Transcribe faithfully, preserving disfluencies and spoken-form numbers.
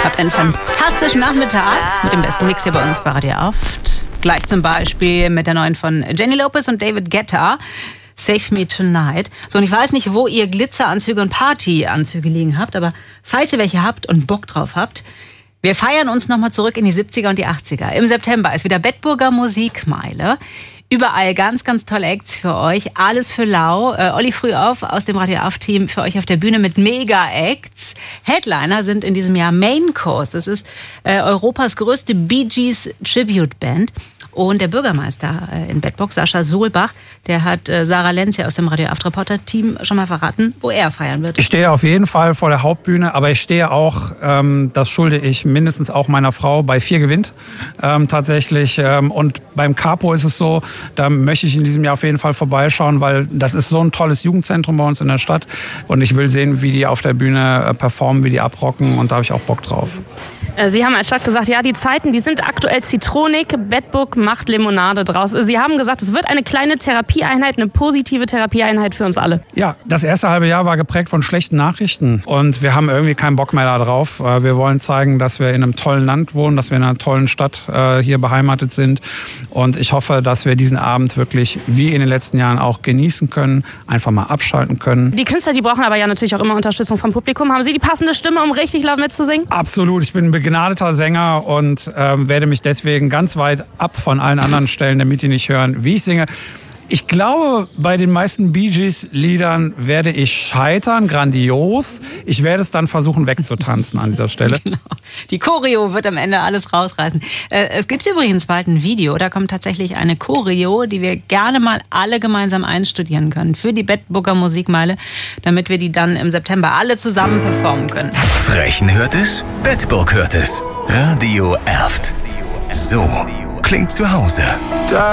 Habt einen fantastischen Nachmittag mit dem besten Mix hier bei uns bei Radio Aft. Gleich zum Beispiel mit der neuen von Jenny Lopez und David Guetta. Save Me Tonight. So, und ich weiß nicht, wo ihr Glitzeranzüge und Partyanzüge liegen habt, aber falls ihr welche habt und Bock drauf habt, wir feiern uns nochmal zurück in die siebziger und die achtziger. Im September ist wieder Bedburger Musikmeile. Überall ganz, ganz tolle Acts für euch. Alles für lau. Äh, Olli Frühauf aus dem Radio Aft-Team für euch auf der Bühne mit Mega-Acts. Headliner sind in diesem Jahr Main Course. Das ist äh, Europas größte Bee Gees Tribute-Band. Und der Bürgermeister in Bedburg, Sascha Solbach, der hat Sarah Lenz ja aus dem Radio Aft Reporter-Team schon mal verraten, wo er feiern wird. Ich stehe auf jeden Fall vor der Hauptbühne, aber ich stehe auch, ähm, das schulde ich mindestens auch meiner Frau, bei vier gewinnt ähm, tatsächlich. Ähm, und beim Capo ist es so, da möchte ich in diesem Jahr auf jeden Fall vorbeischauen, weil das ist so ein tolles Jugendzentrum bei uns in der Stadt. Und ich will sehen, wie die auf der Bühne äh, performen, wie die abrocken, und da habe ich auch Bock drauf. Sie haben als Stadt gesagt, ja, die Zeiten, die sind aktuell zitronig. Bedburg macht Limonade draus. Sie haben gesagt, es wird eine kleine Therapieeinheit, eine positive Therapieeinheit für uns alle. Ja, das erste halbe Jahr war geprägt von schlechten Nachrichten. Und wir haben irgendwie keinen Bock mehr darauf. Wir wollen zeigen, dass wir in einem tollen Land wohnen, dass wir in einer tollen Stadt hier beheimatet sind. Und ich hoffe, dass wir diesen Abend wirklich, wie in den letzten Jahren, auch genießen können, einfach mal abschalten können. Die Künstler, die brauchen aber ja natürlich auch immer Unterstützung vom Publikum. Haben Sie die passende Stimme, um richtig laut mitzusingen? Absolut. Ich bin ein begnadeter Sänger und ähm, werde mich deswegen ganz weit ab von allen anderen stellen, damit die nicht hören, wie ich singe. Ich glaube, bei den meisten Bee Gees-Liedern werde ich scheitern, grandios. Ich werde es dann versuchen wegzutanzen an dieser Stelle. Genau. Die Choreo wird am Ende alles rausreißen. Äh, es gibt übrigens bald ein Video, da kommt tatsächlich eine Choreo, die wir gerne mal alle gemeinsam einstudieren können für die Bedburger Musikmeile, damit wir die dann im September alle zusammen performen können. Frechen hört es, Bedburg hört es. Radio Aft. So klingt zu Hause.